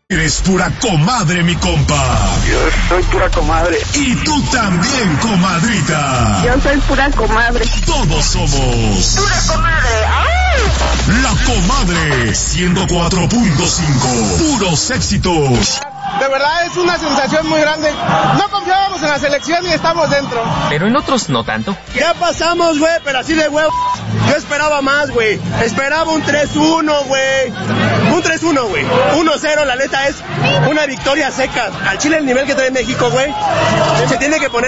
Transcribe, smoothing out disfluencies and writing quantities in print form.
Eres pura comadre, mi compa. Yo soy pura comadre. Y tú también, comadrita. Yo soy pura comadre. Todos somos pura comadre. ¡Ay! La Comadre 104.5. Puros éxitos. De verdad es una sensación muy grande. No confiábamos en la selección y estamos dentro. Pero en otros no tanto. Ya pasamos, güey, pero así de huevo. Yo esperaba más, güey. Esperaba un 3-1, güey. Un 3-1, güey. 1-0, la neta es una victoria seca. Al Chile el nivel que trae México, güey, se tiene que poner